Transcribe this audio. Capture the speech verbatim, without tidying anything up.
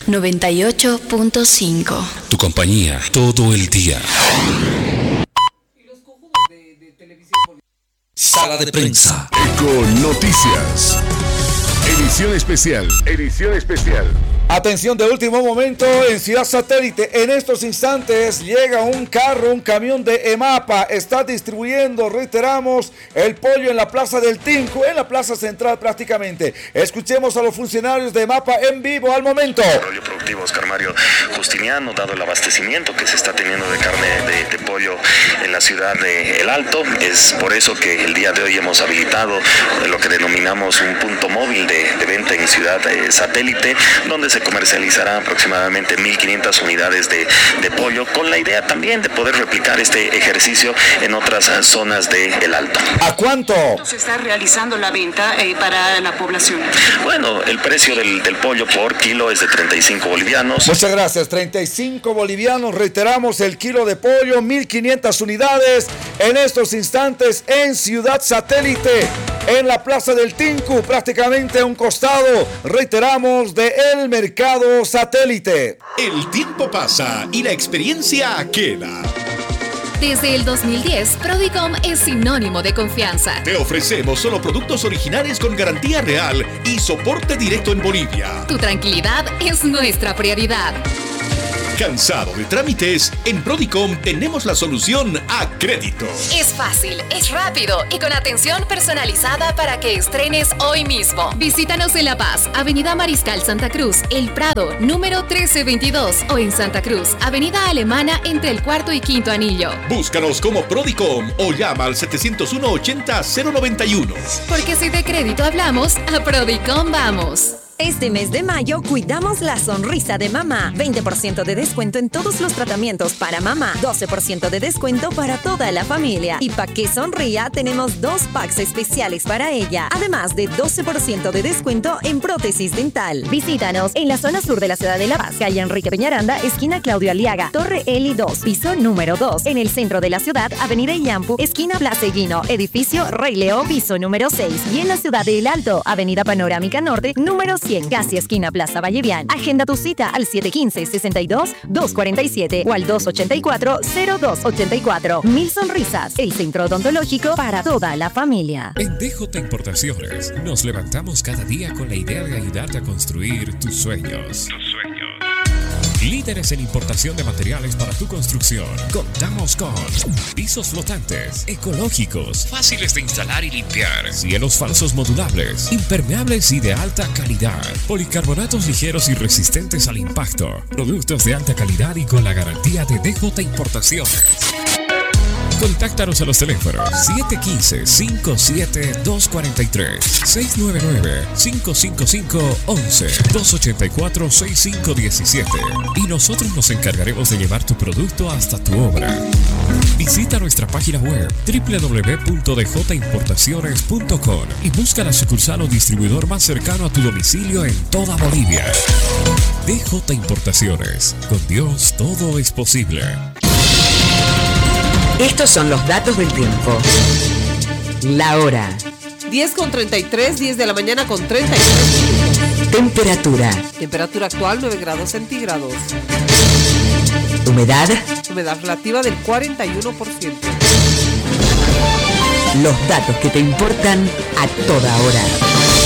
noventa y ocho punto cinco. Tu compañía todo el día. Sala de prensa. Eco Noticias. Edición especial. Edición especial. Atención de último momento en Ciudad Satélite. En estos instantes llega un carro, un camión de EMAPA. Está distribuyendo, reiteramos, el pollo en la Plaza del Tinco, en la Plaza Central prácticamente. Escuchemos a los funcionarios de EMAPA en vivo al momento. Desarrollo productivo Oscar Mario Justiniano, dado el abastecimiento que se está teniendo de carne de, de pollo en la ciudad de El Alto. Es por eso que el día de hoy hemos habilitado lo que denominamos un punto móvil de, de venta en Ciudad eh, Satélite, donde se Se comercializará aproximadamente mil quinientas unidades de, de pollo, con la idea también de poder replicar este ejercicio en otras zonas de El Alto. ¿A cuánto se está realizando la venta eh, para la población? Bueno, el precio del, del pollo por kilo es de treinta y cinco bolivianos. Muchas gracias, treinta y cinco bolivianos. Reiteramos, el kilo de pollo, mil quinientas unidades en estos instantes en Ciudad Satélite, en la Plaza del Tincu, prácticamente a un costado, reiteramos, de El Mercado Satélite. El tiempo pasa y la experiencia queda. Desde el dos mil diez, Prodicom es sinónimo de confianza. Te ofrecemos solo productos originales con garantía real y soporte directo en Bolivia. Tu tranquilidad es nuestra prioridad. ¿Cansado de trámites? En Prodicom tenemos la solución a crédito. Es fácil, es rápido y con atención personalizada para que estrenes hoy mismo. Visítanos en La Paz, Avenida Mariscal Santa Cruz, El Prado, número trece veintidós, o en Santa Cruz, Avenida Alemana, entre el cuarto y quinto anillo. Búscanos como Prodicom o llama al setecientos uno ochenta cero noventa y uno. Porque si de crédito hablamos, a Prodicom vamos. Este mes de mayo cuidamos la sonrisa de mamá. veinte por ciento de descuento en todos los tratamientos para mamá. doce por ciento de descuento para toda la familia. Y para que sonría, tenemos dos packs especiales para ella. Además de doce por ciento de descuento en prótesis dental. Visítanos en la zona sur de la ciudad de La Paz. Calle Enrique Peñaranda, esquina Claudio Aliaga. Torre Eli dos, piso número dos. En el centro de la ciudad, Avenida Illampu, esquina Plaza Eguino. Edificio Rey León, piso número seis. Y en la ciudad de El Alto, Avenida Panorámica Norte, número cien, casi esquina Plaza Vallevián. Agenda tu cita al siete uno cinco, seis dos, dos cuatro siete o al dos ocho cuatro, cero dos ocho cuatro. Mil Sonrisas, el centro odontológico para toda la familia. En D J Importaciones nos levantamos cada día con la idea de ayudarte a construir tus sueños. Tus sueños. Líderes en importación de materiales para tu construcción. Contamos con pisos flotantes, ecológicos, fáciles de instalar y limpiar, cielos falsos modulables, impermeables y de alta calidad, policarbonatos ligeros y resistentes al impacto, productos de alta calidad y con la garantía de D J Importaciones. Contáctanos a los teléfonos siete uno cinco, cinco siete dos cuatro tres, seis nueve nueve, cinco cinco cinco, once, dos ocho cuatro, seis cinco uno siete y nosotros nos encargaremos de llevar tu producto hasta tu obra. Visita nuestra página web doble u doble u doble u punto d j importaciones punto com y busca la sucursal o distribuidor más cercano a tu domicilio en toda Bolivia. D J Importaciones. Con Dios todo es posible. Estos son los datos del tiempo. La hora. diez con treinta y tres, diez de la mañana con treinta y tres. Temperatura. Temperatura actual nueve grados centígrados. Humedad. Humedad relativa del cuarenta y uno por ciento. Los datos que te importan a toda hora.